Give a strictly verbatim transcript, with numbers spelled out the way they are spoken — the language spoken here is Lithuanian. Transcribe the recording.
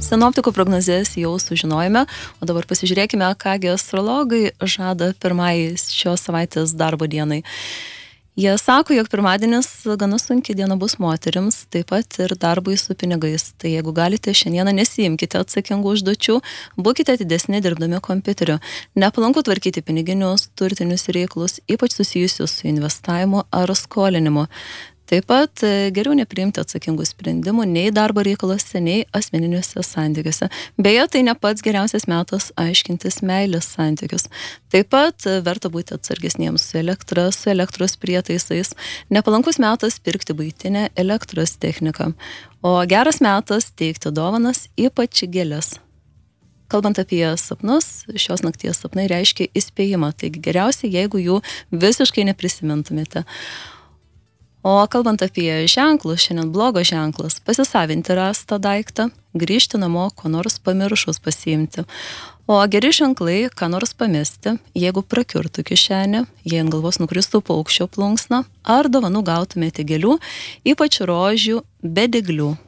Sinoptikų prognozes jau sužinojome, o dabar pasižiūrėkime, kągi astrologai žada pirmąjį šios savaitės darbo dienai. Jie sako, jog pirmadienis gana sunki diena bus moterims, taip pat ir darbui su pinigais. Tai jeigu galite, šiandieną nesiimkite atsakingų užduočių, būkite atidesni dirbdami kompiuteriu. Nepalanku tvarkyti piniginius, turtinius reikalus, ypač susijusius su investavimu ar skolinimu. Taip pat geriau nepriimti atsakingų sprendimų nei darbo reikaluose, nei asmeniniuose santykiuose. Beje, tai ne pats geriausias metas aiškintis meilės santykius. Taip pat verta būti atsargesniems su elektra, su elektros prietaisais. Nepalankus metas pirkti buitinę elektros techniką. O geras metas teikti dovanas, ypač gėles. Kalbant apie sapnus, šios nakties sapnai reiškia įspėjimą, taigi geriausia, jeigu jų visiškai neprisimintumėte. O kalbant apie ženklus, šiandien blogo ženklas, pasisavinti rastą daiktą, grįžti namo, ko nors pamiršus pasiimti. O geri ženklai, ką nors pamesti, jeigu prakiurtų kišenę, jei ant galvos nukristų paukščio plunksna, ar dovanų gautumėte gėlių, ypač rožių be dyglių.